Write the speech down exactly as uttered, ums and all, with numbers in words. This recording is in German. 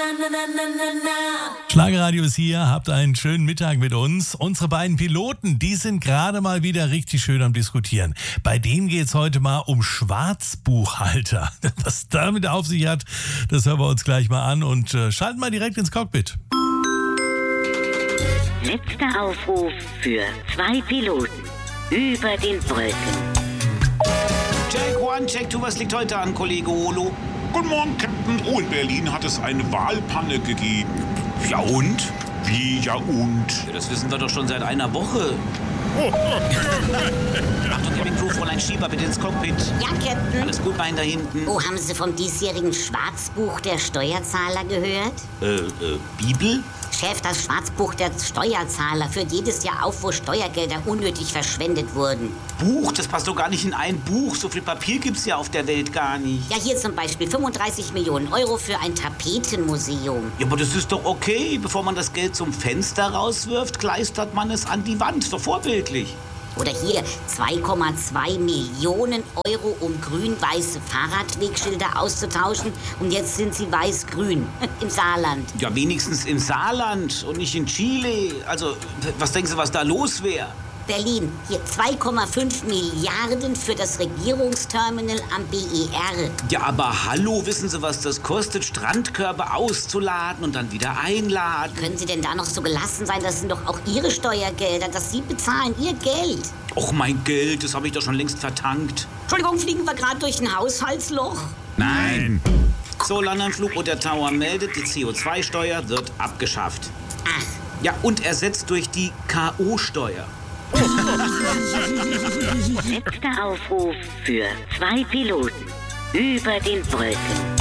Schlagerradio ist hier, habt einen schönen Mittag mit uns. Unsere beiden Piloten, die sind gerade mal wieder richtig schön am Diskutieren. Bei denen geht es heute mal um Schwarzbuchhalter. Was damit auf sich hat, das hören wir uns gleich mal an und äh, schalten mal direkt ins Cockpit. Letzter Aufruf für zwei Piloten über den Wolken. Check one, check two, was liegt heute an, Kollege Olo? Guten Morgen, Captain. Oh, in Berlin hat es eine Wahlpanne gegeben. Ja und? Wie ja und? Ja, das wissen wir doch schon seit einer Woche. Achtung, Cabin Crew, Fräulein Schieber, bitte ins Cockpit. Ja, Captain. Alles gut, Bein da hinten. Oh, haben Sie vom diesjährigen Schwarzbuch der Steuerzahler gehört? Äh, äh, Bibel? Chef, das Schwarzbuch der Steuerzahler führt jedes Jahr auf, wo Steuergelder unnötig verschwendet wurden. Buch? Das passt doch gar nicht in ein Buch. So viel Papier gibt's ja auf der Welt gar nicht. Ja, hier zum Beispiel fünfunddreißig Millionen Euro für ein Tapetenmuseum. Ja, aber das ist doch okay. Bevor man das Geld zum Fenster rauswirft, kleistert man es an die Wand. Ist doch vorbildlich. Oder hier zwei Komma zwei Millionen Euro, um grün-weiße Fahrradwegschilder auszutauschen. Und jetzt sind sie weiß-grün im Saarland. Ja, wenigstens im Saarland und nicht in Chile. Also, was denken Sie, was da los wäre? Berlin, hier zwei Komma fünf Milliarden für das Regierungsterminal am B E R. Ja, aber hallo, wissen Sie, was das kostet, Strandkörbe auszuladen und dann wieder einladen? Können Sie denn da noch so gelassen sein? Das sind doch auch Ihre Steuergelder, dass Sie bezahlen, Ihr Geld. Och, mein Geld, das habe ich doch schon längst vertankt. Entschuldigung, fliegen wir gerade durch ein Haushaltsloch? Nein. So, Landanflug und der Tower meldet, die C O zwei Steuer wird abgeschafft. Ach. Ja, und ersetzt durch die K O-Steuer. Letzter Aufruf für zwei Piloten über den Wolken.